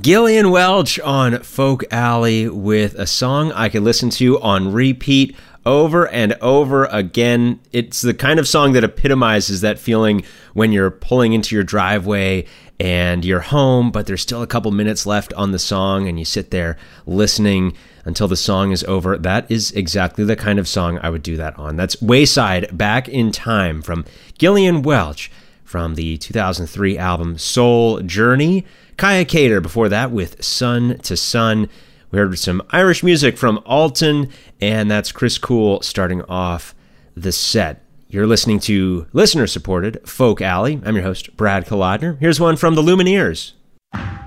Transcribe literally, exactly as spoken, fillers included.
Gillian Welch on Folk Alley with a song I could listen to on repeat over and over again. It's the kind of song that epitomizes that feeling when you're pulling into your driveway and you're home, but there's still a couple minutes left on the song and you sit there listening until the song is over. That is exactly the kind of song I would do that on. That's Wayside, Back in Time from Gillian Welch from the two thousand three album Soul Journey. Kaya Cater before that with Sun to Sun. We heard some Irish music from Alton, and that's Chris Cool starting off the set. You're listening to listener-supported Folk Alley. I'm your host, Brad Kolodner. Here's one from the Lumineers.